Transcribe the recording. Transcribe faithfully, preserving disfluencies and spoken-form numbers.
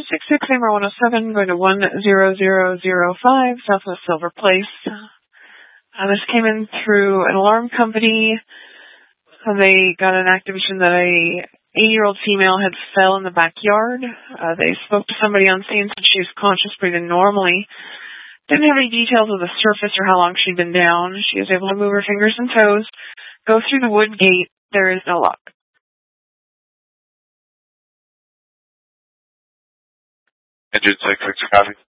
six six, A M R one oh seven, going to one zero zero zero five, Southwest Silver Place. Uh, this came in through an alarm company. Uh, they got an activation that a eighty-year-old female had fell in the backyard. Uh, they spoke to somebody on scene, said she was conscious, breathing normally. Didn't have any details of the surface or how long she'd been down. She was able to move her fingers and toes, go through the wood gate. There is no lock. Engine six six, copy.